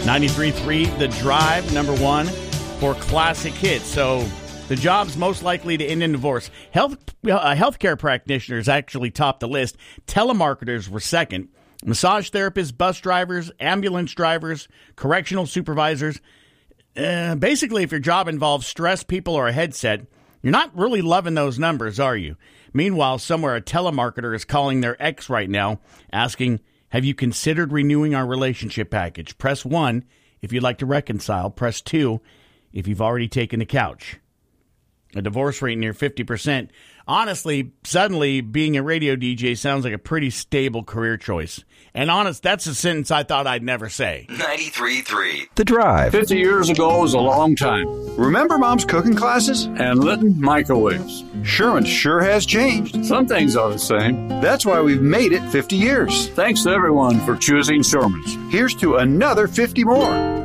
93.3 The Drive, number one for classic hits. So the jobs most likely to end in divorce. Healthcare practitioners actually topped the list. Telemarketers were second. Massage therapists, bus drivers, ambulance drivers, correctional supervisors. Basically, if your job involves stress, people, or a headset, you're not really loving those numbers, are you? Meanwhile, somewhere a telemarketer is calling their ex right now, asking, have you considered renewing our relationship package? Press 1 if you'd like to reconcile. Press 2 if you've already taken the couch. A divorce rate near 50%. Honestly, suddenly being a radio DJ sounds like a pretty stable career choice. And honest, that's a sentence I thought I'd never say. 93.3 The Drive. 50 years ago was a long time. Remember Mom's cooking classes? And Litton microwaves. Sherman sure has changed. Some things are the same. That's why we've made it 50 years. Thanks to everyone for choosing Sherman's. Here's to another 50 more.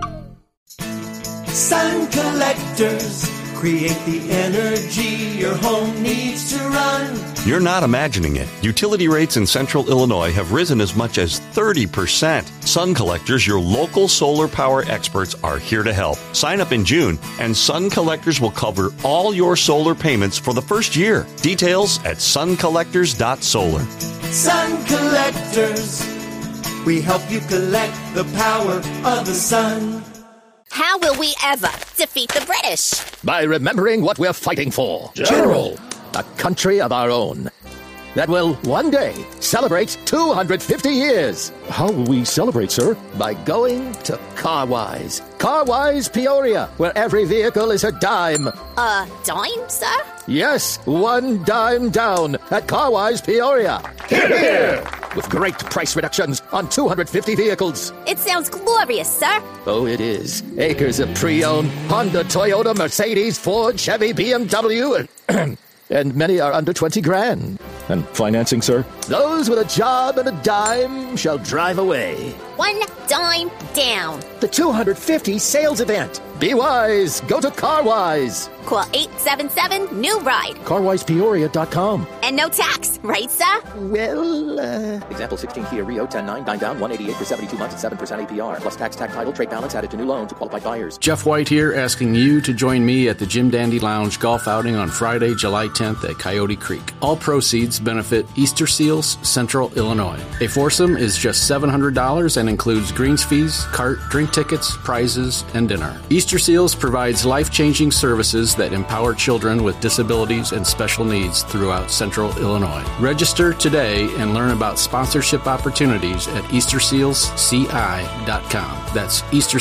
Sun collectors create the energy your home needs to run. You're not imagining it. Utility rates in Central Illinois have risen as much as 30%. Sun Collectors, your local solar power experts, are here to help. Sign up in June, and Sun Collectors will cover all your solar payments for the first year. Details at suncollectors.solar. Sun Collectors, we help you collect the power of the sun. How will we ever defeat the British? By remembering what we're fighting for. General! A country of our own that will one day celebrate 250 years. How will we celebrate, sir? By going to Carwise. Carwise Peoria, where every vehicle is a dime. A dime, sir? Yes, one dime down at Carwise Peoria. Hear, hear! With great price reductions on 250 vehicles. It sounds glorious, sir. Oh, it is. Acres of pre-owned Honda, Toyota, Mercedes, Ford, Chevy, BMW, and many are under 20 grand. And financing, sir? Those with a job and a dime shall drive away. One dime down. The 250 sales event. Be wise. Go to Carwise. Call 877-NEW-RIDE. CarwisePeoria.com. And no tax, right, sir? Well, Example 16 Kia Rio 10.9, 9 down, 188 for 72 months at 7% APR. Plus tax, title, trade balance added to new loan to qualified buyers. Jeff White here, asking you to join me at the Jim Dandy Lounge golf outing on Friday, July 10th at Coyote Creek. All proceeds benefit Easter Seals, Central Illinois. A foursome is just $700 and includes greens fees, cart, drink tickets, prizes, and dinner. Easter Seals provides life-changing services that empower children with disabilities and special needs throughout Central Illinois. Register today and learn about sponsorship opportunities at EasterSealsCI.com. That's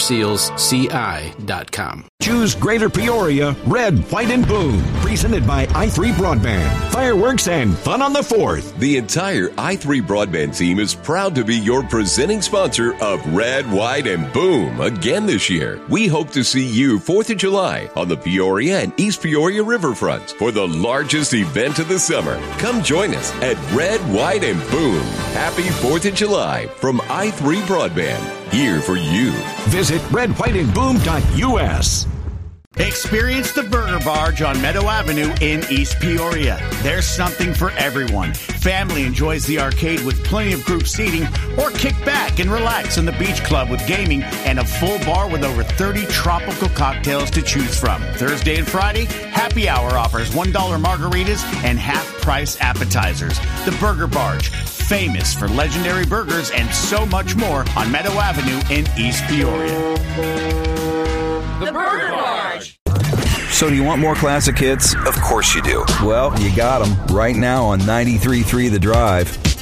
EasterSealsCI.com. Choose Greater Peoria, Red, White, and Boom. Presented by i3 Broadband. Fireworks and fun on the 4th. The entire i3 Broadband team is proud to be your presenting sponsor of Red, White, and Boom again this year. We hope to see you 4th of July on the Peoria and East Peoria riverfronts for the largest event of the summer. Come join us at Red, White, and Boom. Happy 4th of July from i3 Broadband. Here for you. Visit redwhiteandboom.us. Experience the Burger Barge on Meadow Avenue in East Peoria. There's something for everyone. Family enjoys the arcade with plenty of group seating, or kick back and relax in the beach club with gaming and a full bar with over 30 tropical cocktails to choose from. Thursday and Friday, happy hour offers $1 margaritas and half-price appetizers. The Burger Barge, famous for legendary burgers and so much more on Meadow Avenue in East Peoria. The Burger Barge. So do you want more classic hits? Of course you do. Well, you got them right now on 93.3 The Drive.